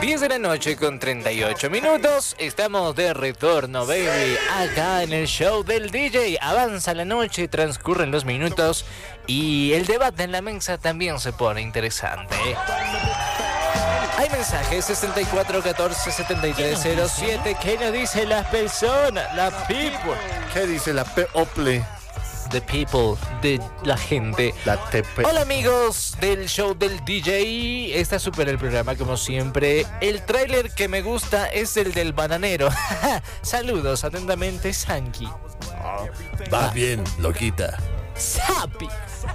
10 de la noche con 38 minutos. Estamos de retorno, baby, acá en el show del DJ. Avanza la noche, transcurren los minutos y el debate en la mesa también se pone interesante. Hay mensajes 64 14 73 07. ¿Qué nos dice las personas? La people. ¿Qué dice la people? The people, de la gente. La TP. Hola amigos del show del DJ. Está súper el programa como siempre. El tráiler que me gusta es el del bananero. Saludos, atentamente, Sanki. Va bien, loquita. Sapi.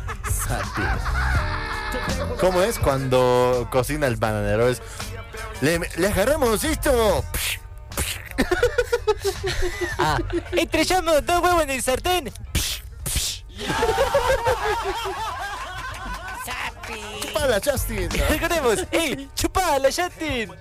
¿Cómo es cuando cocina el bananero? Es, le agarramos esto. Estrellamos 2 huevos en el sartén. Chupala, Justin. Recordemos, chupala, Justin.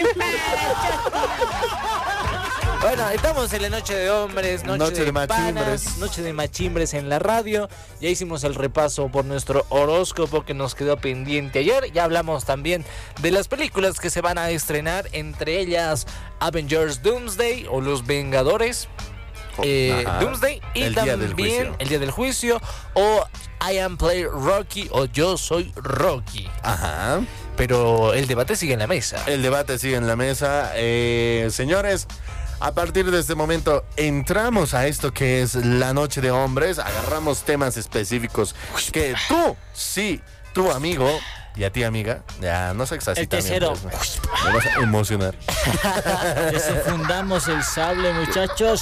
Bueno, estamos en la noche de hombres, noche de machimbres. Panas, noche de machimbres en la radio. Ya hicimos el repaso por nuestro horóscopo que nos quedó pendiente ayer. Ya hablamos también de las películas que se van a estrenar, entre ellas Avengers Doomsday o Los Vengadores. Doomsday y el también El Día del Juicio o I Am Play Rocky o Yo Soy Rocky. Ajá. Pero el debate sigue en la mesa. El debate sigue en la mesa. Señores, a partir de este momento entramos a esto que es la noche de hombres. Agarramos temas específicos que tu amigo y a ti, amiga, ya no seas así. El tercero. También, pues, me vas a emocionar. Desenfundamos el sable, muchachos.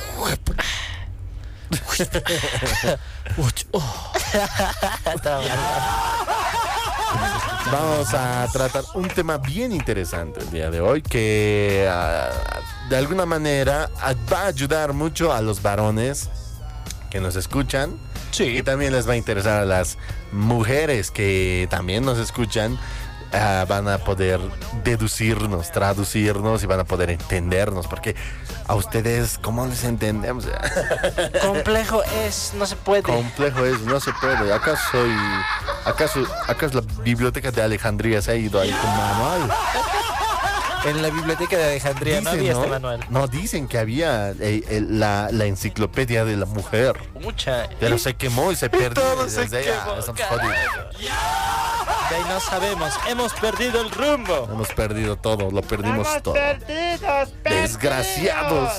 Vamos a tratar un tema bien interesante el día de hoy que de alguna manera va a ayudar mucho a los varones que nos escuchan. Sí. Y también les va a interesar a las mujeres que también nos escuchan. Van a poder deducirnos, traducirnos y van a poder entendernos, porque a ustedes, ¿cómo les entendemos? Complejo es, no se puede. Complejo es, no se puede. ¿Acaso es la biblioteca de Alejandría? Se ha ido ahí con manual. En la biblioteca de Alejandría no había este manual. No, dicen que había la enciclopedia de la mujer. Mucha. Pero se quemó y se perdió. Todo se quemó. Estamos jodidos. De ahí no sabemos. Hemos perdido el rumbo. Hemos perdido todo, lo perdimos todo. Perdidos. Desgraciados.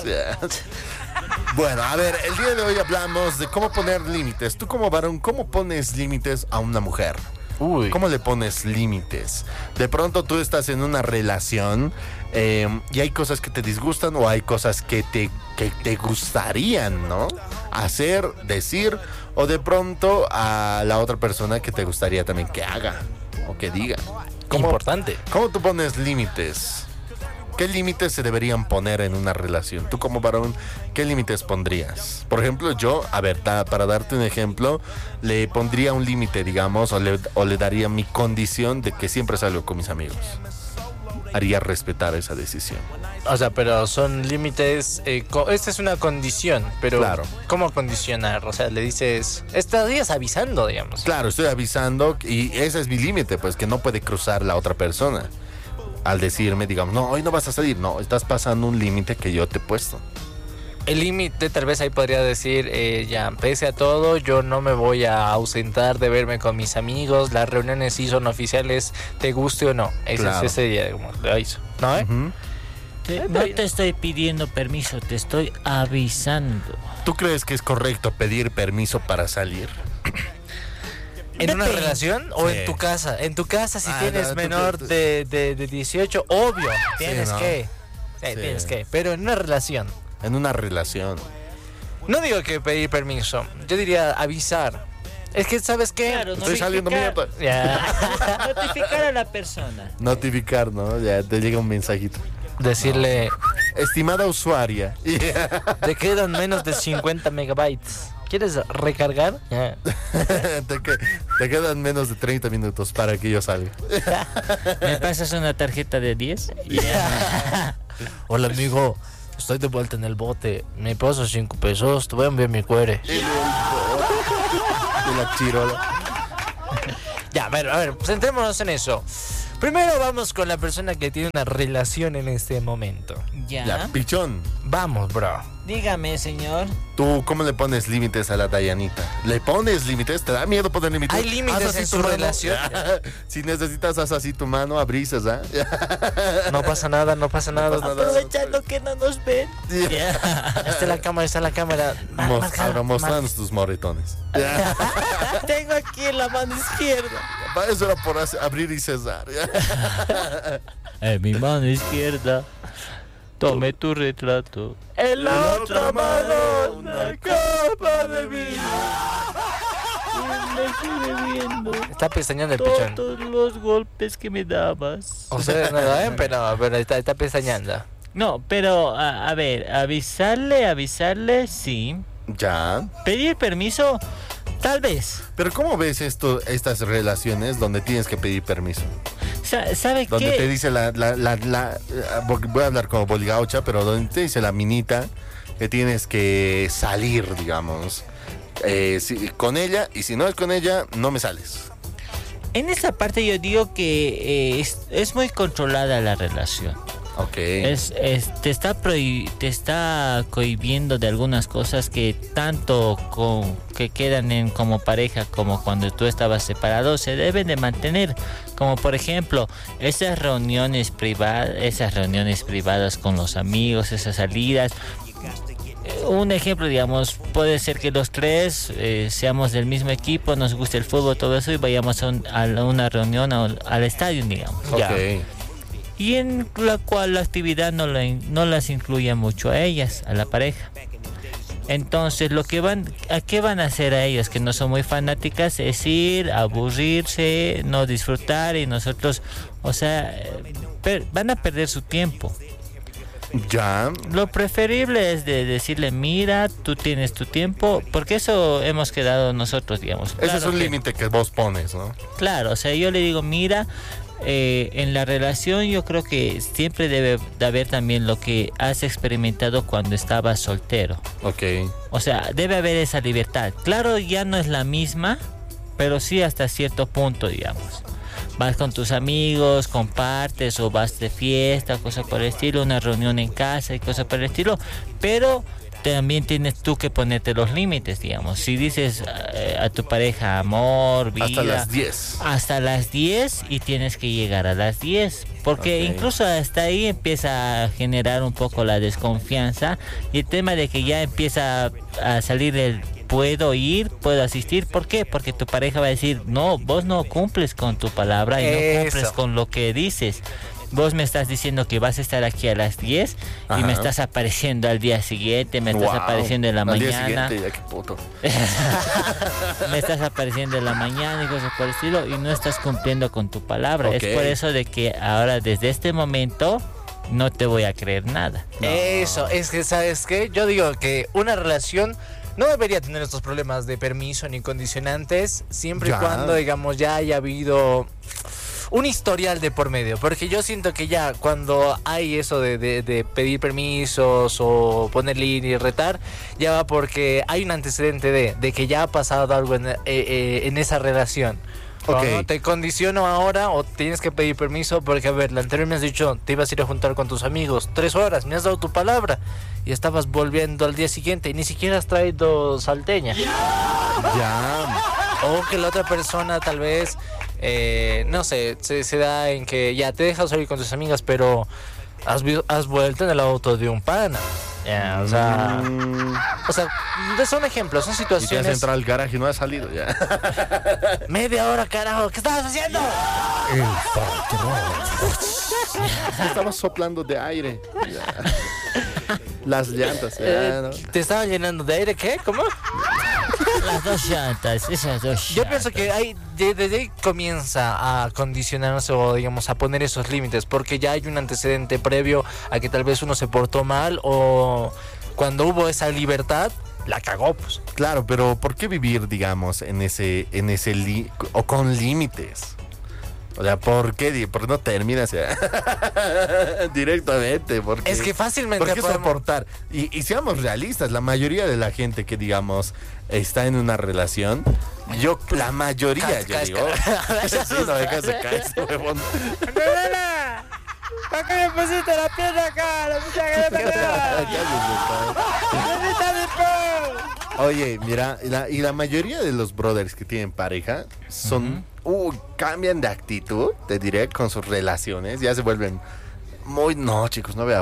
Bueno, a ver, el día de hoy hablamos de cómo poner límites. Tú como varón, ¿cómo pones límites a una mujer? Uy. ¿Cómo le pones límites? De pronto tú estás en una relación y hay cosas que te disgustan o hay cosas que te gustarían, ¿no? Hacer, decir, o de pronto a la otra persona que te gustaría también que haga o que diga. Importante. ¿Cómo tú pones límites? ¿Qué límites se deberían poner en una relación? Tú como varón, ¿qué límites pondrías? Por ejemplo, yo, a ver, para darte un ejemplo, le pondría un límite, digamos, o le daría mi condición de que siempre salgo con mis amigos. Haría respetar esa decisión. O sea, pero son límites. Esta es una condición, pero claro. ¿Cómo condicionar? O sea, le dices, estarías avisando, digamos. Claro, estoy avisando y ese es mi límite, pues que no puede cruzar la otra persona. Al decirme, digamos, no, hoy no vas a salir. No, estás pasando un límite que yo te he puesto. El límite, tal vez ahí podría decir, ya, pese a todo, yo no me voy a ausentar de verme con mis amigos. Las reuniones sí son oficiales, te guste o no. Ese día, como lo hizo, ¿no? Uh-huh. No te estoy pidiendo permiso, te estoy avisando. ¿Tú crees que es correcto pedir permiso para salir? ¿En una relación o en tu casa? En tu casa, si tienes menor de 18, obvio, tienes que. Tienes que. Pero en una relación. En una relación. No digo que pedir permiso, yo diría avisar. Es que, ¿sabes qué? Claro, estoy saliendo mierda. Notificar a la persona. Notificar, ¿no? Ya te llega un mensajito. Decirle, estimada usuaria, te quedan menos de 50 megabytes. ¿Quieres recargar? Te quedan menos de 30 minutos para que yo salga. ¿Me pasas una tarjeta de 10? Hola, amigo. Estoy de vuelta en el bote. Me paso 5 pesos. Te voy a enviar mi cuere. Y la chirola. Ya, a ver, centrémonos en eso. Primero vamos con la persona que tiene una relación en este momento. Ya, pichón. Vamos, bro. Dígame, señor. ¿Tú cómo le pones límites a la Dayanita? ¿Le pones límites? ¿Te da miedo poner límites? ¿Hay límites Haz así en tu su mano. relación? Si necesitas, haz así tu mano, abrisas, ¿ah? No pasa nada, no pasa nada. Aprovechando que no nos ven. Está la cámara. Ahora mostrando tus moretones. Tengo aquí en la mano izquierda. Para eso era por abrir y cesar. En mi mano izquierda, tome tu retrato. En la otra mano, una copa de vino. Y me estoy bebiendo Está pestañando el pichón. todos los golpes que me dabas. O sea, no lo ven, pero está pestañando. No, pero a ver, avisarle, sí. Ya. Pedir permiso, tal vez. Pero ¿cómo ves estas relaciones donde tienes que pedir permiso? ¿Sabe Donde qué? te dice voy a hablar como boligaucha, pero donde te dice la minita que tienes que salir, digamos, con ella, y si no es con ella, no me sales. En esa parte yo digo que es muy controlada la relación. Ok. Te está cohibiendo de algunas cosas que tanto que quedan como pareja como cuando tú estabas separado se deben de mantener, como por ejemplo esas reuniones privadas con los amigos, esas salidas. Un ejemplo, digamos, puede ser que los tres seamos del mismo equipo, nos guste el fútbol, todo eso, y vayamos a una reunión al estadio, digamos. Ok. Y en la cual la actividad no las incluye mucho a ellas, a la pareja. Entonces, ¿a qué van a hacer a ellas que no son muy fanáticas? Es ir, aburrirse, no disfrutar, y nosotros, o sea, van a perder su tiempo. Ya. Lo preferible es de decirle, mira, tú tienes tu tiempo, porque eso hemos quedado nosotros, digamos. Ese es Claro un que- límite que vos pones, ¿no? Claro, o sea, yo le digo, mira, en la relación yo creo que siempre debe de haber también lo que has experimentado cuando estabas soltero. Ok. O sea, debe haber esa libertad. Claro, ya no es la misma, pero sí hasta cierto punto, digamos. Vas con tus amigos, compartes, o vas de fiesta, cosas por el estilo, una reunión en casa y cosas por el estilo, pero también tienes tú que ponerte los límites, digamos. Si dices a tu pareja, amor, vida, Hasta las 10. hasta las 10, y tienes que llegar a las 10, porque Ok. incluso hasta ahí empieza a generar un poco la desconfianza, y el tema de que ya empieza a salir el puedo ir, puedo asistir. ¿Por qué? Porque tu pareja va a decir, no, vos no cumples con tu palabra y no cumples Eso. con lo que dices. Vos me estás diciendo que vas a estar aquí a las 10 y Ajá. me estás apareciendo al día siguiente, me estás Wow. apareciendo en la Al día mañana. siguiente, ya qué puto. Me estás apareciendo en la mañana y cosas por el estilo, y no estás cumpliendo con tu palabra. Ok. Es por eso de que ahora, desde este momento, no te voy a creer nada. Eso, es que, ¿sabes qué? Yo digo que una relación no debería tener estos problemas de permiso ni condicionantes, siempre y Ya. cuando, digamos, ya haya habido un historial de por medio. Porque yo siento que ya cuando hay eso de pedir permisos o poner líneas y retar, ya va porque hay un antecedente de que ya ha pasado algo en esa relación. Ok. No te condiciono ahora o tienes que pedir permiso porque, a ver, la anterior me has dicho te ibas a ir a juntar con tus amigos 3 horas, me has dado tu palabra y estabas volviendo al día siguiente y ni siquiera has traído salteña. Ya. O que la otra persona tal vez, no sé, se da en que ya te dejas salir con tus amigas, pero has vuelto en el auto de un pana. Ya, o sea, son ejemplos, son Y te has situaciones. entrado al garaje y no has salido ya. Media hora, carajo, ¿qué estabas haciendo? Estamos soplando de aire. Ya. Las llantas. Ya, ¿no? ¿Te estaba llenando de aire? ¿Qué? ¿Cómo? Las dos llantas, esas dos Yo llantas. pienso que desde ahí comienza a condicionarse o, digamos, a poner esos límites, porque ya hay un antecedente previo a que tal vez uno se portó mal o cuando hubo esa libertad, la cagó, pues. Claro, pero ¿por qué vivir, digamos, o con límites? O sea, ¿por qué? ¿Por qué no terminas directamente? Porque, Es que fácilmente ¿por qué podemos- soportar? Y seamos realistas, la mayoría de la gente que, digamos, está en una relación, la mayoría, yo digo... Sí, no dejas de caer, ese huevón. ¿Para qué me pusiste la pierna acá? La Oye, mira, la mayoría de los brothers que tienen pareja son... cambian de actitud, te diré, con sus relaciones. Ya se vuelven muy... No, chicos, no vea